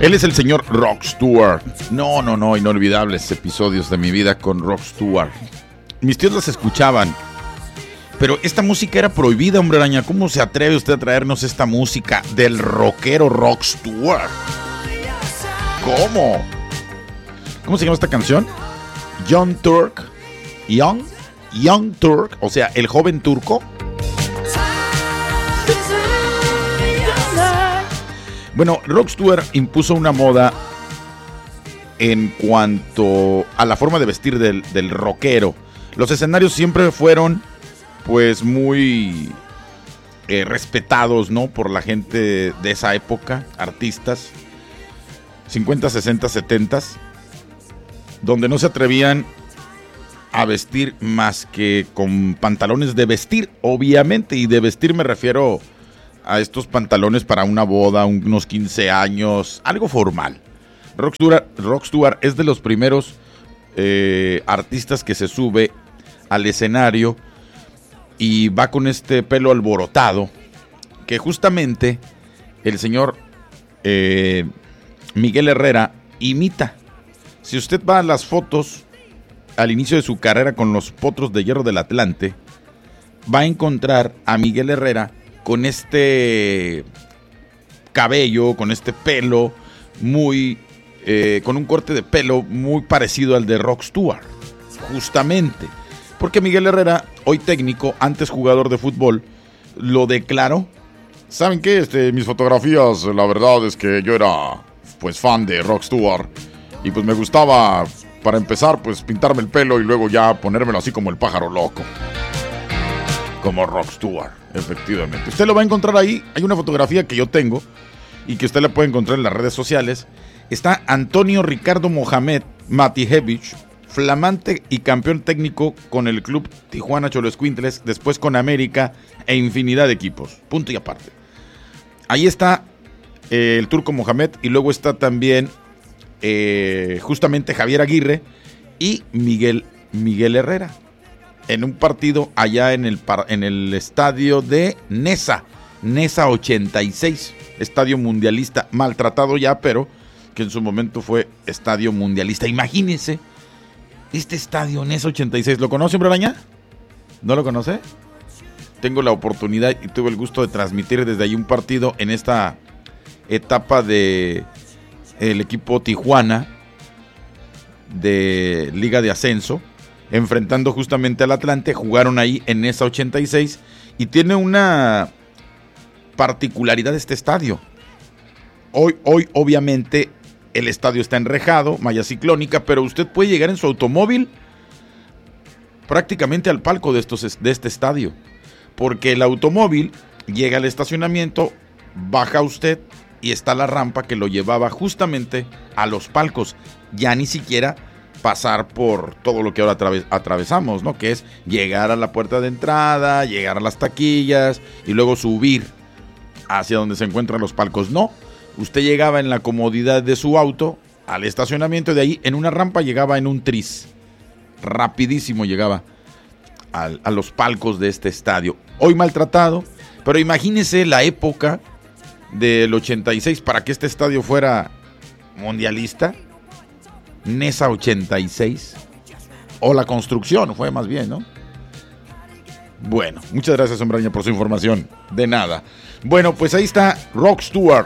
Él es el señor Rod Stewart. No, inolvidables episodios de mi vida con Rod Stewart. Mis tíos las escuchaban, pero esta música era prohibida, hombre araña. ¿Cómo se atreve usted a traernos esta música del rockero Rod Stewart? ¿Cómo? ¿Cómo se llama esta canción? Young Turk, o sea, el joven turco. Bueno, Rod Stewart impuso una moda en cuanto a la forma de vestir del rockero. Los escenarios siempre fueron, pues, muy respetados, ¿no? Por la gente de esa época, artistas, 50, 60, 70, donde no se atrevían a vestir más que con pantalones de vestir, obviamente, y de vestir me refiero a estos pantalones para una boda, unos 15 años, algo formal. Rod Stewart es de los primeros artistas que se sube al escenario y va con este pelo alborotado, que justamente el señor Miguel Herrera imita. Si usted va a las fotos al inicio de su carrera con los Potros de Hierro del Atlante, va a encontrar a Miguel Herrera con este cabello, con este pelo muy, con un corte de pelo muy parecido al de Rod Stewart, justamente, porque Miguel Herrera, hoy técnico, antes jugador de fútbol, lo declaró. ¿Saben qué? Mis fotografías, la verdad es que yo era, pues, fan de Rod Stewart, y pues me gustaba, para empezar, pues, pintarme el pelo y luego ya ponérmelo así como el pájaro loco. Como Rod Stewart, efectivamente. Usted lo va a encontrar ahí. Hay una fotografía que yo tengo y que usted la puede encontrar en las redes sociales. Está Antonio Ricardo Mohamed Matijevich, flamante y campeón técnico con el club Tijuana Xoloescuintles, después con América e infinidad de equipos. Punto y aparte. Ahí está el turco Mohamed y luego está también justamente Javier Aguirre y Miguel Herrera. En un partido allá en el estadio de Nesa 86, estadio mundialista, maltratado ya, pero que en su momento fue estadio mundialista. Imagínense, este estadio Nesa 86, ¿lo conoce, hombre araña? ¿No lo conoce? Tengo la oportunidad y tuve el gusto de transmitir desde ahí un partido en esta etapa de el equipo Tijuana de Liga de Ascenso, enfrentando justamente al Atlante. Jugaron ahí en esa 86 y tiene una particularidad este estadio. Hoy obviamente el estadio está enrejado, malla ciclónica, pero usted puede llegar en su automóvil prácticamente al palco de este estadio, porque el automóvil llega al estacionamiento, baja usted y está la rampa que lo llevaba justamente a los palcos, ya ni siquiera pasar por todo lo que ahora atravesamos, ¿no? Que es llegar a la puerta de entrada, llegar a las taquillas y luego subir hacia donde se encuentran los palcos. No, usted llegaba en la comodidad de su auto al estacionamiento, de ahí en una rampa llegaba en un tris. Rapidísimo llegaba a los palcos de este estadio. Hoy maltratado, pero imagínese la época del 86 para que este estadio fuera mundialista. Nesa 86, o la construcción fue más bien, ¿no? Bueno, muchas gracias, hombre araña, por su información. De nada. Bueno, pues ahí está Rod Stewart,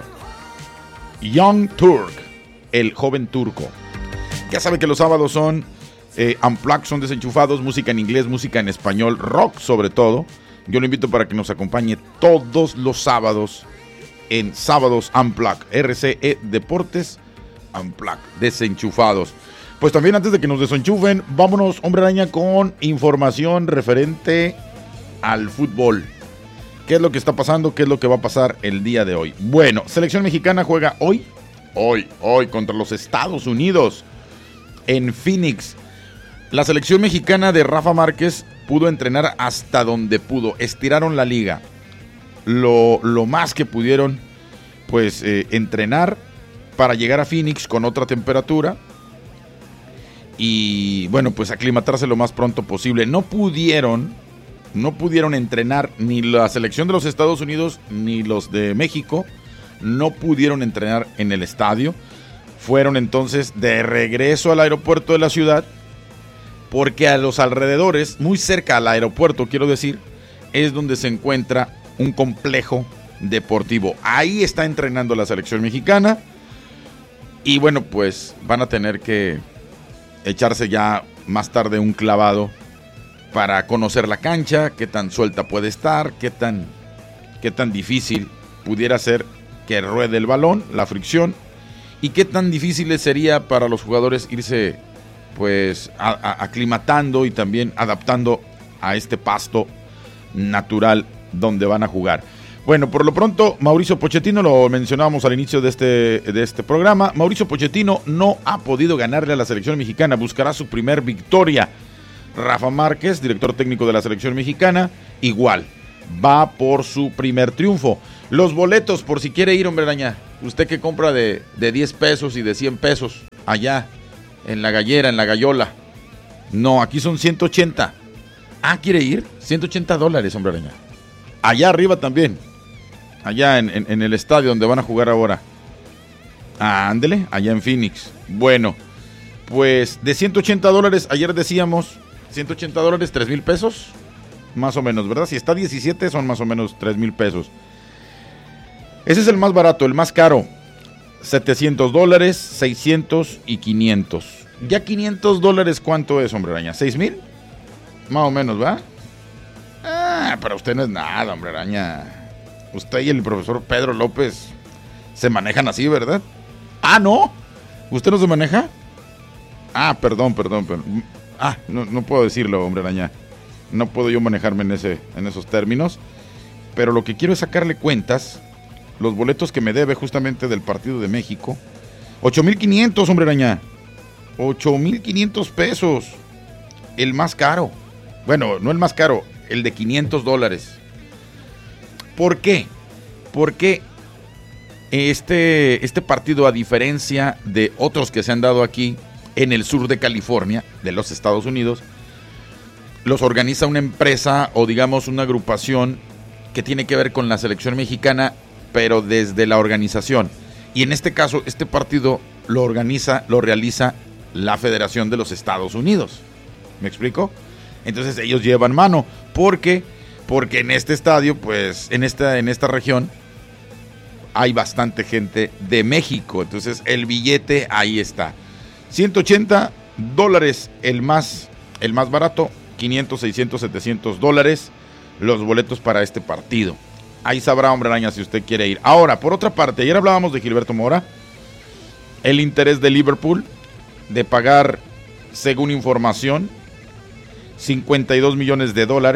Young Turk, el joven turco. Ya sabe que los sábados son Unplugged, son desenchufados, música en inglés, música en español, rock sobre todo. Yo lo invito para que nos acompañe todos los sábados en Sábados Unplugged, RCE Deportes Unplugged, desenchufados. Pues también, antes de que nos desenchufen, vámonos, hombre araña, con información referente al fútbol. ¿Qué es lo que está pasando? ¿Qué es lo que va a pasar el día de hoy? Bueno, selección mexicana juega hoy contra los Estados Unidos en Phoenix. La selección mexicana de Rafa Márquez pudo entrenar hasta donde pudo. Estiraron la liga lo más que pudieron, pues entrenar para llegar a Phoenix con otra temperatura y, bueno, pues aclimatarse lo más pronto posible. No pudieron entrenar ni la selección de los Estados Unidos ni los de México no pudieron entrenar en el estadio. Fueron entonces de regreso al aeropuerto de la ciudad, porque a los alrededores, muy cerca al aeropuerto, quiero decir, es donde se encuentra un complejo deportivo. Ahí está entrenando la selección mexicana. Y bueno, pues van a tener que echarse ya más tarde un clavado para conocer la cancha, qué tan suelta puede estar, qué tan difícil pudiera ser que ruede el balón, la fricción, y qué tan difícil sería para los jugadores irse pues aclimatando y también adaptando a este pasto natural donde van a jugar. Bueno, por lo pronto, Mauricio Pochettino, lo mencionábamos al inicio de este programa, Mauricio Pochettino no ha podido ganarle a la selección mexicana, buscará su primer victoria. Rafa Márquez, director técnico de la selección mexicana, igual, va por su primer triunfo. Los boletos, por si quiere ir, hombre araña, usted que compra de 10 pesos y de 100 pesos, allá, en la gallera, en la gallola. No, aquí son 180. Ah, ¿quiere ir? $180, hombre araña. Allá arriba también. Allá en el estadio donde van a jugar ahora. Ah, ándele, allá en Phoenix. Bueno, pues de $180, ayer decíamos, $180, 3,000 pesos. Más o menos, ¿verdad? Si está 17 son más o menos 3,000 pesos. Ese es el más barato, el más caro. $700, 600 y 500. Ya $500, ¿cuánto es, hombre araña? ¿6,000? Más o menos, ¿va? Ah, para usted no es nada, hombre araña. Usted y el profesor Pedro López se manejan así, ¿verdad? Ah, ¿no? ¿Usted no se maneja? Ah, perdón. Ah, no puedo decirlo, hombre araña. No puedo yo manejarme en esos términos. Pero lo que quiero es sacarle cuentas. Los boletos que me debe justamente del partido de México. 8,500, hombre araña. 8,500 pesos. El más caro. Bueno, no el más caro, el de $500. ¿Por qué? Porque este partido, a diferencia de otros que se han dado aquí en el sur de California, de los Estados Unidos, los organiza una empresa o digamos una agrupación que tiene que ver con la selección mexicana, pero desde la organización. Y en este caso, este partido lo realiza la Federación de los Estados Unidos. ¿Me explico? Entonces ellos llevan mano. Porque en este estadio, pues, en esta región, hay bastante gente de México. Entonces el billete ahí está. $180 el más barato. 500, 600, $700 los boletos para este partido. Ahí sabrá, hombre araña, si usted quiere ir. Ahora, por otra parte, ayer hablábamos de Gilberto Mora, el interés de Liverpool de pagar, según información, $52 millones,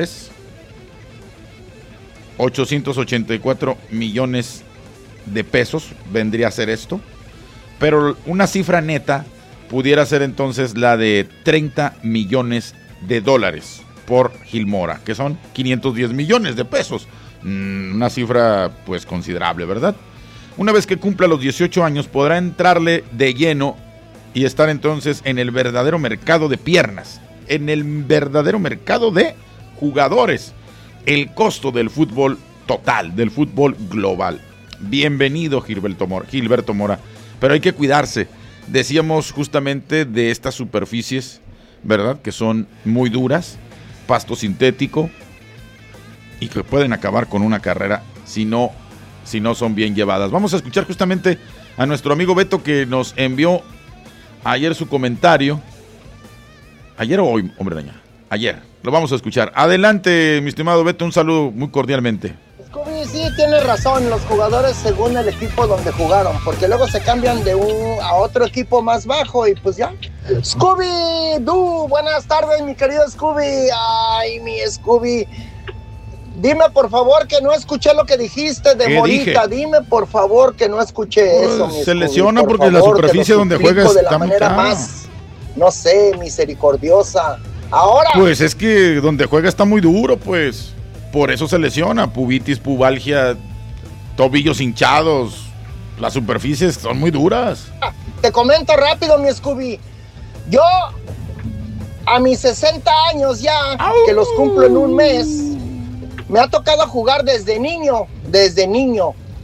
884 millones de pesos vendría a ser esto, pero una cifra neta pudiera ser entonces la de $30 millones por Gil Mora, que son 510 millones de pesos. Una cifra pues considerable, ¿verdad? Una vez que cumpla los 18 años podrá entrarle de lleno y estar entonces en el verdadero mercado de piernas, en el verdadero mercado de jugadores, el costo del fútbol total, del fútbol global. Bienvenido Gilberto Mora, pero hay que cuidarse. Decíamos justamente de estas superficies, ¿verdad? Que son muy duras, pasto sintético, y que pueden acabar con una carrera si no son bien llevadas. Vamos a escuchar justamente a nuestro amigo Beto, que nos envió ayer su comentario. ¿Ayer o hoy, hombre daña? Ayer. Lo vamos a escuchar. Adelante, mi estimado Beto, un saludo muy cordialmente. Scooby, sí, tienes razón, los jugadores según el equipo donde jugaron, porque luego se cambian de a otro equipo más bajo y pues ya. Scooby-Doo, buenas tardes, mi querido Scooby. Ay, mi Scooby. Dime por favor que no escuché lo que dijiste de Morita. Dije? Dime por favor que no escuché eso, mi Se Scooby, lesiona porque favor, la superficie donde juega de la manera más, no sé, misericordiosa. Ahora. Pues es que donde juega está muy duro, pues. Por eso se lesiona, pubitis, pubalgia, tobillos hinchados, las superficies son muy duras. Te comento rápido, mi Scooby. Yo, a mis 60 años ya, que los cumplo en un mes, me ha tocado jugar desde niño.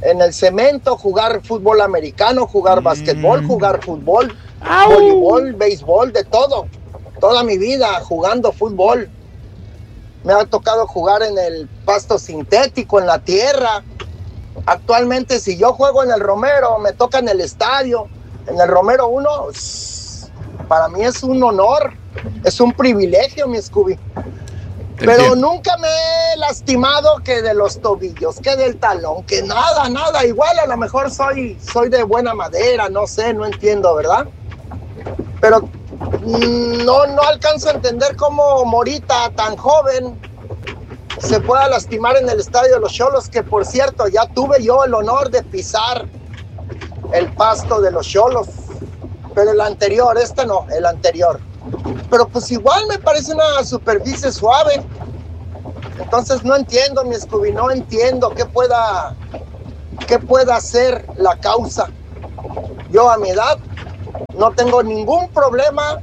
en el cemento, jugar fútbol americano, jugar basquetbol, jugar fútbol, voleibol, béisbol, de todo. Toda mi vida jugando fútbol. Me ha tocado jugar en el pasto sintético, en la tierra. Actualmente, si yo juego en el Romero, me toca en el estadio, en el Romero 1, para mí es un honor, es un privilegio, mi Scooby. Pero nunca me he lastimado que de los tobillos, que del talón, que nada. Igual a lo mejor soy de buena madera, no sé, no entiendo, ¿verdad? Pero no alcanzo a entender cómo Morita, tan joven, se pueda lastimar en el estadio de los Xolos, que por cierto, ya tuve yo el honor de pisar el pasto de los Xolos. Pero el anterior, no, el anterior. Pero pues igual me parece una superficie suave. Entonces no entiendo, mi Scooby, no entiendo qué pueda ser la causa. Yo a mi edad no tengo ningún problema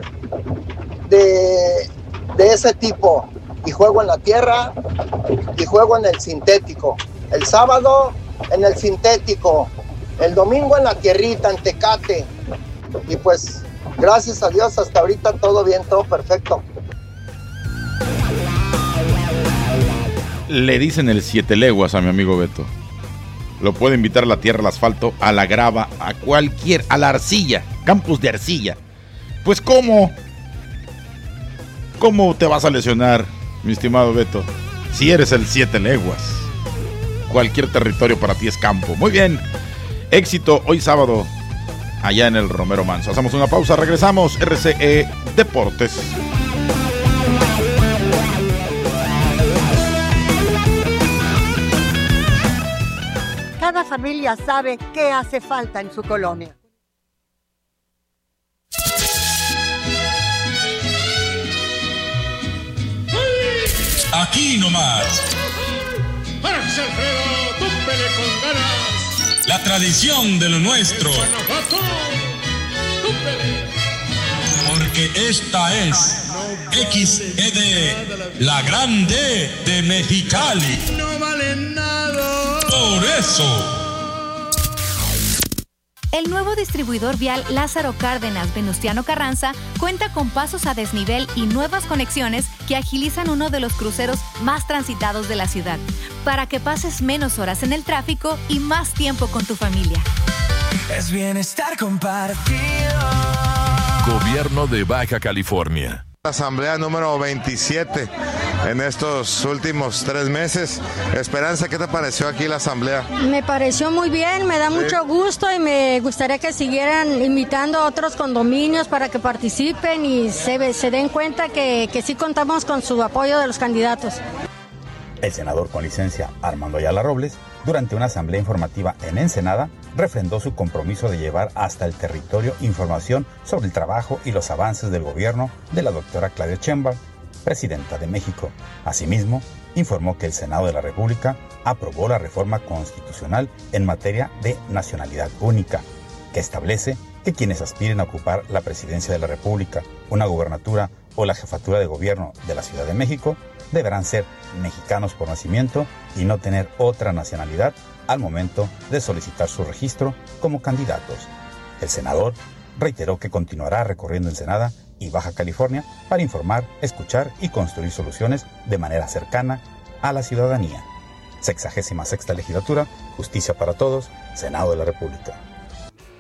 de ese tipo. Y juego en la tierra y juego en el sintético. El sábado en el sintético. El domingo en la tierrita, en Tecate. Y pues, gracias a Dios, hasta ahorita todo bien, todo perfecto. Le dicen el 7 leguas a mi amigo Beto. Lo puede invitar a la tierra, al asfalto, a la grava, a la arcilla, campos de arcilla. Pues ¿cómo te vas a lesionar, mi estimado Beto? Si eres el 7 leguas. Cualquier territorio para ti es campo. Muy bien. Éxito hoy sábado allá en el Romero Manso. Hacemos una pausa, regresamos. RCE Deportes. Cada familia sabe qué hace falta en su colonia. Aquí nomás. ¡Párase, Alfredo! ¡Túmpele con ganas! La tradición de lo nuestro. Porque esta es XED, la grande de Mexicali. No vale nada. Por eso. El nuevo distribuidor vial Lázaro Cárdenas Venustiano Carranza cuenta con pasos a desnivel y nuevas conexiones que agilizan uno de los cruceros más transitados de la ciudad, para que pases menos horas en el tráfico y más tiempo con tu familia. Es bienestar compartido. Gobierno de Baja California. Asamblea número 27 en estos últimos 3 meses. Esperanza, ¿qué te pareció aquí la asamblea? Me pareció muy bien, me da mucho gusto y me gustaría que siguieran invitando a otros condominios para que participen y se den cuenta que sí contamos con su apoyo de los candidatos. El senador con licencia Armando Ayala Robles, durante una asamblea informativa en Ensenada, refrendó su compromiso de llevar hasta el territorio información sobre el trabajo y los avances del gobierno de la doctora Claudia Sheinbaum, presidenta de México. Asimismo, informó que el Senado de la República aprobó la reforma constitucional en materia de nacionalidad única, que establece que quienes aspiren a ocupar la presidencia de la República, una gubernatura o la jefatura de gobierno de la Ciudad de México deberán ser mexicanos por nacimiento y no tener otra nacionalidad al momento de solicitar su registro como candidatos. El senador reiteró que continuará recorriendo Ensenada y Baja California para informar, escuchar y construir soluciones de manera cercana a la ciudadanía. 66ª Legislatura, Justicia para Todos, Senado de la República.